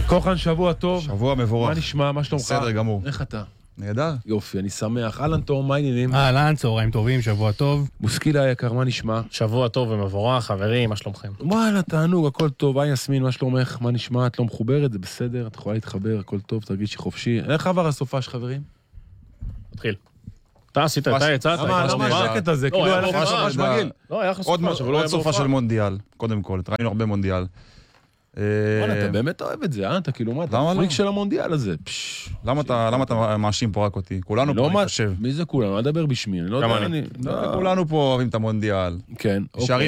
כוחן, שבוע טוב. שבוע מבורך. מה נשמע? מה שלומך? בסדר גמור. איך אתה? נהדר. יופי, אני שמח. אהלן תום, מה העניינים? אהלן, צהריים טובים, שבוע טוב. בוסקילה היקר, מה נשמע? שבוע טוב ומבורך, חברים, מה שלומכם? וואלה, תענוג, הכל טוב. היי יסמין, מה שלומך? מה נשמע? את לא מחוברת? זה בסדר, את יכולה להתחבר, הכל טוב, תרגישי חופשי. איך עבר הסופש, חברים? תתחיל. אתה עשית, אתה יצאת. למה השקט הזה? כאילו היה לך סופש מגעיל. לא, היה לך סופש, אבל לא עוד היה סופה של מונדיאל, קודם כל. ראינו הרבה מונדיאל. אתה באמת אוהב את זה, אתה כאילו מה, אתה למה פריק לא? של המונדיאל הזה. למה אתה מאשים פה רק אותי? כולנו פה, אני חושב. מי זה כולנו? אני אדבר בשמי, אני לא יודע. כולנו פה אוהבים את המונדיאל. כן,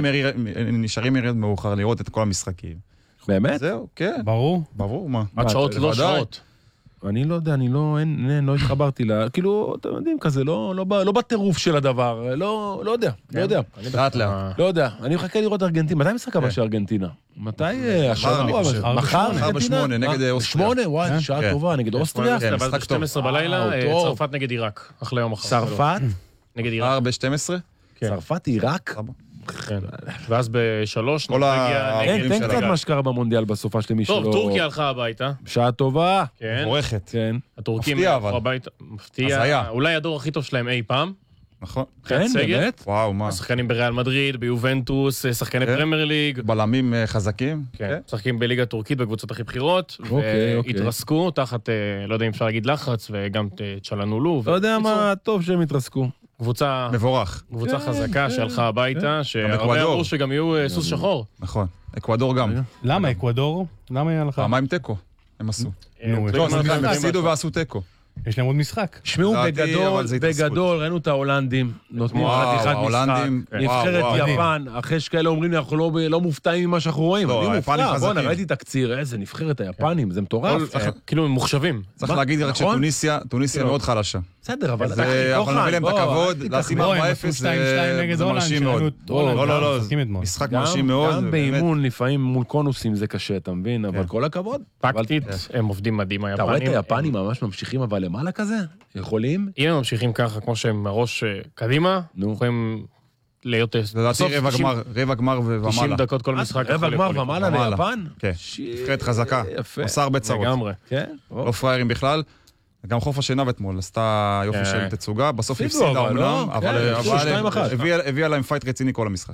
נשארים ירד מאוחר לראות את כל המשחקים. באמת? זהו, כן. ברור. ברור, מה? עד שעות לא בוודאי. שעות. אני לא יודע, אני לא התחברתי לה, כאילו, אתם יודעים, כזה, לא בטירוף של הדבר, לא יודע, לא יודע. לאט לאט. לא יודע, אני מחכה לראות ארגנטינה. מתי משחק הבא של ארגנטינה? מתי מחר, אני חושב. מחר מחר ארגנטינה? ב8 נגד אוסטריה. 8? וואי, זו שעה כן. טובה, נגד אוסטריה? כן, ואז משחק טוב. ב-12 בלילה, טוב. צרפת נגד עיראק. אחלה יום אחר. צרפת? נגד עיראק. מחר ב12? צרפת, עיראק? כן. ואז ב-3 כל תן קצת מה שקרה במונדיאל בסופה שלי, מי שלא... טוב, טורקיה הלכה הביתה. שעה טובה. כן. מבורכת. כן. הטורקים מפתיע, הלכו אבל. הביתה. מפתיע. הזיה. אולי הדור הכי טוב שלהם אי פעם. נכון. כן, סגל? באמת? וואו, מה? שחקנים בריאל מדריד, ביובנטוס, שחקני כן. פרמייר ליג. בלמים חזקים. כן. משחקים בליגה הטורקית בקבוצות הכי בכירות. אוקיי. והתרסקו תחת, לא יודע אם אפשר להגיד לחץ, וגם צ'לנולו. לא יודע מה, טוב שהם התרסקו. קבוצה מבורך. חזקה שהלכה הביתה, שהרבה אקוודור. אמרו שגם יהיו סוס שחור. נכון. אקוודור גם. למה, אקוודור? למה היה לך? פעמיים תיקו. הם עשו. נו, זה לא, גם סליחה, הם משחק. הפסידו ועשו תיקו. יש להם עוד משחק. שמעו, לדעתי, אבל זה התרסקות. בגדול, ראינו את ההולנדים, נותנים וואו, חתיכת משחק, ההולנדים, נבחרת וואו, יפן, אחרי שכאלה אומרים לי, אנחנו לא מופתעים ממה שאנחנו רואים, לא, אני היפנים מופתע, בוא'נה, חזקים. ראיתי תקציר, איזה נבחרת היפנים, זה מטורף. כאילו הם מוחשבים. צריך מה? להגיד רק נכון? שטוניסיה מאוד חלשה. בסדר, אבל... אנחנו נביא להם את הכבוד, לשים 4-0 בוא, הם עשו 2-2 נגד זה הולנד, מרשים מאוד. שראינו את הולנד, לא, משחקים אתמול. משחק מרשים מאוד. גם זה באמת- באימון לפעמים מול קונוסים זה קשה, אתה מבין? אבל כל הכבוד. טקטית, הם עובדים מדהים, אתה רואה את היפנים. היפנים ממש ממשיכים אבל למעלה כזה? יכולים? אם הם ממשיכים ככה, כמו שהם הראש קדימה, נו. יכולים להיות... לדעתי בסוף רבע גמר 90 ומעלה. דקות כל משחק. רבע יכול גמר לקרות. ומעלה ומעלה. ליפן? כן, נבחרת חזקה. יפה. עושה הרבה צרות. לגמרי. כן? לא פריירים בכלל. גם חוף השנהב אתמול עשתה יופי של תצוגה, בסוף הפסידו, הפסידה אבל לא, אומנם, כן, אבל הפסידו 2-1. הביאה להם פייט רציני כל המשחק.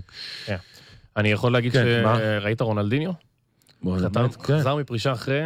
אני יכול להגיד כן, מה? שראית רונלדיניו? כן. חזר מפרישה אחרי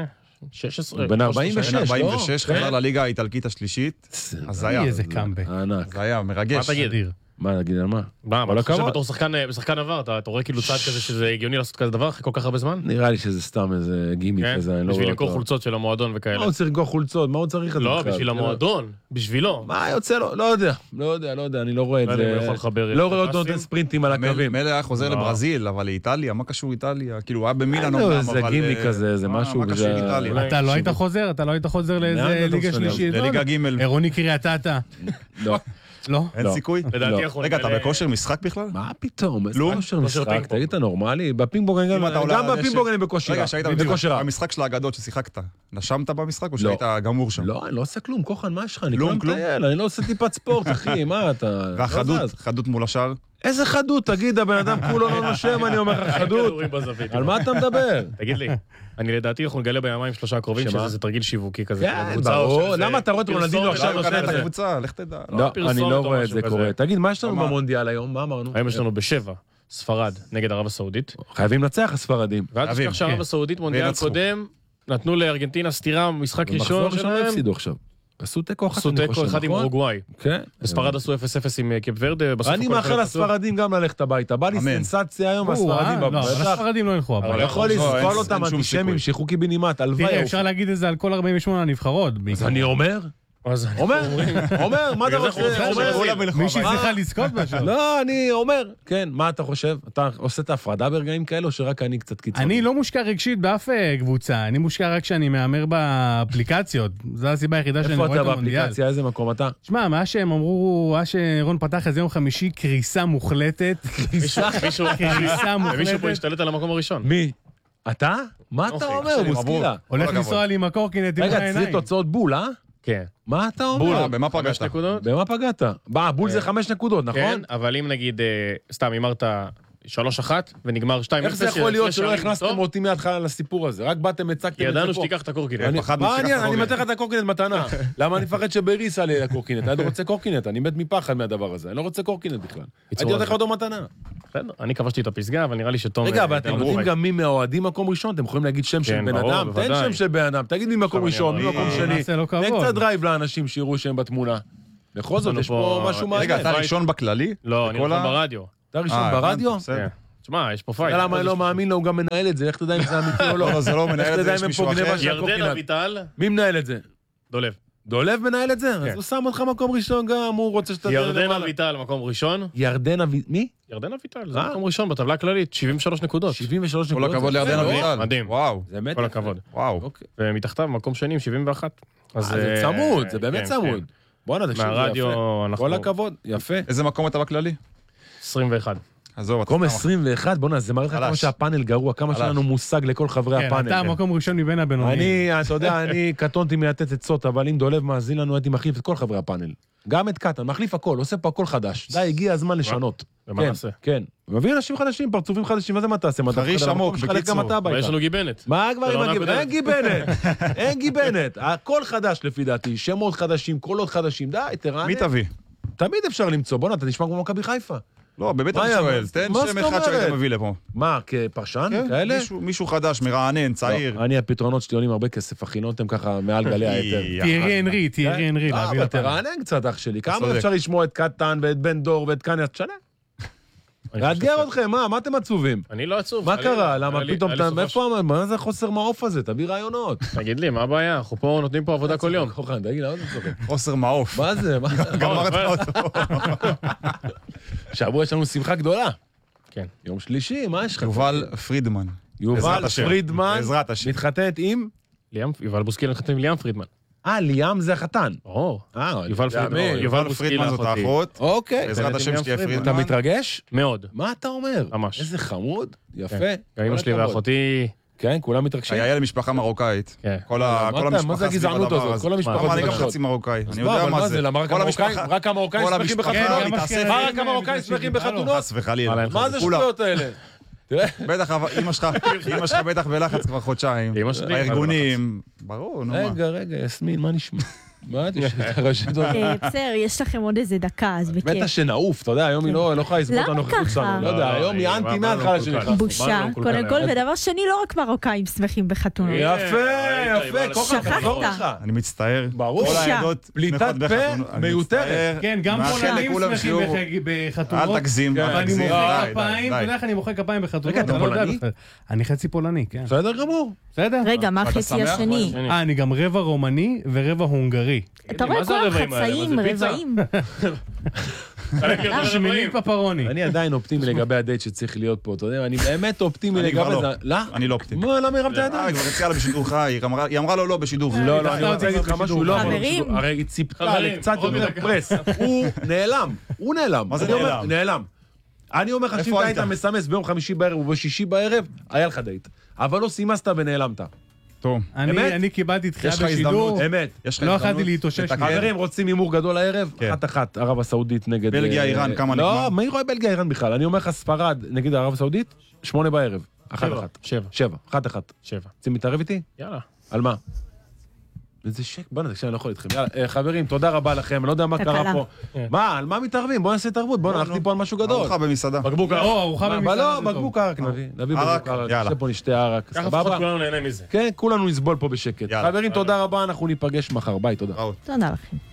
16. בן 46. בן 46, לא? חזר לליגה האיטלקית השלישית. אז היה. איזה קאמבק. ענק. זה היה מה מרגש. תגיד? אדיר. מה נגיד על מה? מה, כל אתה חושב הכבוד. בתור שחקן עבר, אתה רואה כאילו צעד כזה שזה הגיוני לעשות כזה דבר אחרי כל כך הרבה זמן? נראה לי שזה סתם איזה גימיק כן? כזה, אני לא בשביל רואה למכור אותו. חולצות של המועדון מה וכאלה. הוא צריך לקרוא חולצות? מה הוא צריך את זה? לא, בכלל? בשביל המועדון, בשבילו. מה יוצא לו? לא יודע, אני לא רואה את לא יודע אם הוא זה. יכול לחבר לא רואה אותו פסים. נותן ספרינטים על הקווים. מילא היה חוזר לא. לברזיל, אבל לאיטליה, מה קשור איטליה? כאילו, הוא היה במילאן לא, אומנם, זה אבל... גימיק כזה, זה מה משהו... קשור וזה- איטליה? אולי- אתה לא היית חוזר? אתה לא היית חוזר לאיזה לאן אתה ליגה חוזר? שלישית? לא לליגה יודע. ג'. עירוני קריית אתא? לא. לא? אין לא. סיכוי? לדעתי לא. אנחנו... רגע, אתה בכושר משחק בכלל? מה פתאום? איזה כלום? כושר כושר משחק? פינג תגיד, אתה נורמלי? בפינג-פונג אם אתה עולה גם על בפינג-פונג הדשא. אני בכושר. רגע, שהיית בכושר. במשחק של האגדות ששיחקת, נשמת במשחק או לא. שהיית גמור שם? לא, אני לא עושה כלום, כוחן, מה יש לך? אני כלום, כלום מטייל, אני לא עושה טיפת ספורט, אחי, מה אתה... והחדות, לא זז. חדות מול השאר? איזה חדות? תגיד, הבן אדם כולו לא נושם, אני אומר לך חדות. כדורים בזווית. על מה אתה מדבר? תגיד לי, אני לדעתי אנחנו נגלה ביומיים שלושה הקרובים שמה? שזה תרגיל שיווקי כזה. כן, לקבוצה, או ברור. שזה למה אתה רואה את רונלדיניו פרסומת עכשיו שלו עושה קנה את את שזה- הקבוצה, לך תדע. לא, פרסומת אני לא או רואה את משהו זה כזה. קורה. תגיד, מה יש לנו מה? במונדיאל היום? מה אמרנו? היום יש לנו ב7, ספרד נגד ערב הסעודית. חייבים לנצח הספרדים. ואל חייבים, תשכח שערב כן. הסעודית מונדיאל וינצחו. קודם, נתנו לארגנטינה סטירה משחק ראשון במחזור ראשון לא שלהם. הפסידו עכשיו. עשו תיקו אחת, עשו אני תיקו חושב, אחד עם נכון? אורוגוואי. כן. בספרד עשו 0-0 עם קפ ורדה. בסוף אני הכל מאחל היה חשוב. לספרדים גם ללכת הביתה. בא לי אמן. סנסציה היום, לא, הספרדים אבל בבטח. הספרדים לא ילכו אבל הביתה. יכול לא, לסבול אין אותם שום אנטישמים, סיכוי. שיחו קיבינימט, הלוואי. תראה, יעופו. אפשר להגיד את זה על כל 48 הנבחרות. אז אני אומר, אז אנחנו אומר, אומרים, מה אתה בגלל זה אנחנו רוצה? רוצים אומר, שכולם ילכו מישהי מה? צריכה לזכות בשביל. לא, אני אומר, כן, מה אתה חושב? אתה עושה את ההפרדה ברגעים כאלו, או שרק אני קצת קיצוני? אני לא מושקע רגשית באף קבוצה, אני מושקע רק כשאני מהמר באפליקציות. זו הסיבה היחידה שאני איפה רואה את אתה המונדיאל. באפליקציה? איזה מקום אתה? שמע, מה שהם אמרו, מה שרון פתח איזה יום חמישי, קריסה מוחלטת. מישהו קריסה ומישהו פה מוחלטת. השתלט על המקום הראשון. מי? אתה? מה אתה אוקיי, אומר, שלי, בוסקילה? הולך כל הכבוד. לנסוע לי עם הקורקינט עם רגע, העיניים. צריך תוצאות בול, אה? כן. מה אתה אומר? במה 5 פגשת? נקודות? במה פגעת? בול זה 5 נקודות, נכון? כן, אבל אם נגיד, סתם, אמרת 3-1, ונגמר 2-0. איך זה יכול להיות שלא הכנסתם אותי מההתחלה לסיפור הזה? רק באתם, הצגתם את זה פה. ידענו שתיקח את הקורקינט. מה העניין? אני מתן לך את הקורקינט מתנה. למה אני מפחד שברי ייסע לי לקורקינט? אני לא רוצה קורקינט, אני מת מפחד מהדבר הזה. אני לא רוצה קורקינט בכלל. הייתי יודע לך אותו מתנה. בסדר, אני כבשתי את הפסגה, אבל נראה לי שתום... רגע, אבל אתם יודעים גם מי מהאוהדים מקום ראשון? אתם יכולים להגיד שם של בן אדם? תן שם של בן אדם, תגיד מי מקום ראשון, מי מקום שני. תן קצת דרייב לאנשים שיראו שהם בתמונה. בכל זאת, יש פה משהו מעניין. רגע, אתה ראשון בכללי? לא, אני ראשון ברדיו. אתה ראשון ברדיו? תשמע, יש פה פייט. למה אני לא מאמין לו, הוא גם מנהל את זה, איך תדע אם זה אמיתי או לא? לא, זה לא מנהל את זה, יש מישהו אחר. ירדן אביטל. מי מנהל את זה? דולב. דולב מנהל את זה? אז הוא שם אותך מקום ראשון גם, הוא רוצה שאתה... ירדן אביטל, מקום ראשון. מי? ירדן אביטל, זה מקום ראשון בטבלה הכללית, 73 נקודות. 73 כל נקודות. הכבוד לירדן אביטל. מדהים. וואו. כל הכבוד. וואו. ומתחתיו, מקום שני, 71. זה צמוד, זה באמת צמוד. בוא נתקשיב, זה מהרדיו, יפה. כל הכבוד, יפה. איזה מקום אתה בכללי? 21. עזוב, מקום 21, בוא נע, זה מראה לך כמה שהפאנל גרוע, כמה שלנו מושג לכל חברי הפאנל. אתה המקום ראשון מבין הבינוניים. אתה יודע, אני קטונתי מלתת עצות, אבל אם דולב מאזין לנו, הייתי מחליף את כל חברי הפאנל. גם את קטן, מחליף הכל, עושה פה הכל חדש. די, הגיע הזמן לשנות. ומה נעשה? כן. מביא אנשים חדשים, פרצופים חדשים, מה זה מה תעשה? חריש עמוק, בקיצור. ויש לנו גיבנת. מה כבר עם הגיבנת? אין גיבנת. אין גיבנת. הכל חדש לפי דעתי, שמות חדשים, קולות חדשים. די, תראה. מי תביא? תמיד אפשר למצוא. בוא אתה נשמע כמו מכבי חיפה. לא, באמת אני שואל. תן שם אחד שהיית מביא לפה. מה, כפרשן? כאלה? מישהו חדש, מרענן, צעיר. אני, הפתרונות שלי עולים הרבה כסף, הכינותם ככה מעל גלי היתר. תיארי אנרי, להביא אותם. תרענן קצת, אח שלי. כמה אפשר לשמוע את קטן ואת בן דור ואת קניה? תשנה. לאתגר אתכם, מה אתם עצובים? אני לא עצוב. מה קרה? למה פתאום, מאיפה, מה זה חוסר מעוף הזה? תביא רעיונות. תגיד לי, מה הבעיה? אנחנו פה נותנים פה עבודה כל יום. תגיד, למה אתה צוחק? חוסר מעוף. מה זה? גמרת אותו. שבוע יש לנו שמחה גדולה. כן. יום שלישי, מה יש לך? יובל פרידמן. יובל פרידמן. בעזרת השם. מתחתנת עם? יובל בוסקילה מתחתן עם ליאם פרידמן. ליאם זה החתן. יובל פרידמן זאת האחות. אוקיי. בעזרת השם שתהיה פרידמן. אתה מתרגש? מאוד. מה אתה אומר? ממש. איזה חמוד, יפה. גם אמא שלי ואחותי... כן, כולם מתרגשים. היה למשפחה מרוקאית. כל המשפחה מה זה הגזענות הזאת? כל המשפחות אני גם מתרגשות. חצי מרוקאי. אני יודע מה זה. רק המרוקאים שמחים בחתונות? רק המרוקאים שמחים בחתונות? חס וחלילה. מה זה השטויות האלה? בטח, אמא שלך בטח בלחץ כבר חודשיים. הארגונים. ברור, נו מה. רגע, יסמין, מה נשמע? מה את הרשת הזאת? בסדר, יש לכם עוד איזה דקה, אז בכיף. בטח שנעוף, אתה יודע, היום היא לא יכולה לסבול את הנוכחות שלנו. לא יודע, היום היא אנטי מההתחלה שנכנס. בושה, קודם כל, ודבר שני, לא רק מרוקאים שמחים בחתונות. יפה, שכחת. אני מצטער. ברור. כל העדות פליטת פה מיותרת. כן, גם פולנים שמחים בחתונות. אל תגזים. אבל אני מוחא כפיים, אתה יודע איך אני מוחא כפיים בחתונות? רגע, אתה פולני? אני חצי פולני, כן. בסדר גמור. בסדר? רגע, מה החצי השני? אני גם רבע רומני ורבע הונגרי. אתה רואה כל חצאים, רבעים. שמיני פפרוני. אני עדיין אופטימי לגבי הדייט שצריך להיות פה, אתה יודע, אני באמת אופטימי לגבי זה. לא? אני לא אופטימי. מה, למה הרמת ידיים? כבר הציעה לה בשידור חי, היא אמרה לו לא בשידור. לא, אני רוצה להגיד לך משהו, לא, חברים. הרי היא ציפתה לקצת יותר פרס. הוא נעלם. מה זה נעלם? אני אומר לך שאם אתה היית מסמס ביום חמישי בערב ובשישי בערב, היה לך דייט. אבל לא סימסת ונעלמת. טוב. אני קיבלתי דחייה בשידור. אמת. לא יכלתי להתאושש. חברים, רוצים הימור גדול הערב? 1-1, ערב הסעודית נגד... בלגיה, איראן, כמה נגמר? לא, מי רואה בלגיה, איראן בכלל? אני אומר לך, ספרד נגד ערב הסעודית, 8 בערב. 1-1. 7. 1-1. 7. רוצים להתערב איתי? יאללה. על מה? איזה שק, בוא נדע, אני לא יכול איתכם. יאללה, חברים, תודה רבה לכם, אני לא יודע מה קרה פה. מה, על מה מתערבים? בוא נעשה התערבות, בוא נלכתי פה על משהו גדול. ארוחה במסעדה. בקבוק ערק. ארוחה במסעדה. לא, בקבוק ערק נביא. נביא בקבוק ערק. נעשה פה נשתה ערק. ככה לפחות כולנו נהנה מזה. כן, כולנו נסבול פה בשקט. חברים, תודה רבה, אנחנו ניפגש מחר. ביי, תודה. תודה לכם.